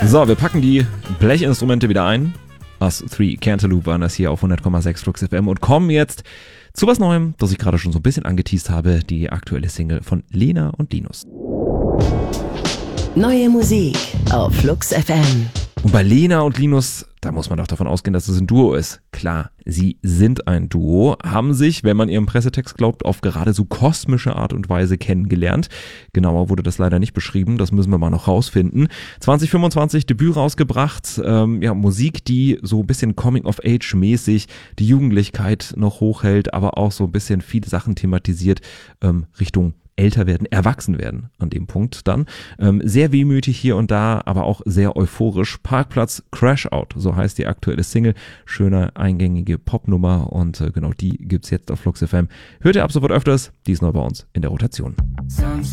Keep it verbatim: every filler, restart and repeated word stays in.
So, wir packen die Blechinstrumente wieder ein. Us Three Cantaloupe waren das hier auf hundert Komma sechs Flux F M und kommen jetzt zu was Neuem, das ich gerade schon so ein bisschen angeteast habe, die aktuelle Single von Lena und Linus. Neue Musik auf Flux F M. Und bei Lena und Linus, da muss man doch davon ausgehen, dass es ein Duo ist. Klar, sie sind ein Duo, haben sich, wenn man ihrem Pressetext glaubt, auf gerade so kosmische Art und Weise kennengelernt. Genauer wurde das leider nicht beschrieben, das müssen wir mal noch rausfinden. zwanzig fünfundzwanzig Debüt rausgebracht, ähm, ja, Musik, die so ein bisschen Coming-of-Age-mäßig die Jugendlichkeit noch hochhält, aber auch so ein bisschen viele Sachen thematisiert, ähm, Richtung älter werden, erwachsen werden an dem Punkt dann. Ähm, sehr wehmütig hier und da, aber auch sehr euphorisch. Parkplatz Crash Out, so heißt die aktuelle Single. Schöne, eingängige Popnummer und äh, genau die gibt's jetzt auf Flux F M. Hört ihr ab sofort öfters, die ist neu bei uns in der Rotation. Sunset